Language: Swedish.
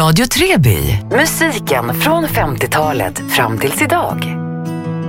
Radio Treby. Musiken från 50-talet fram tills idag.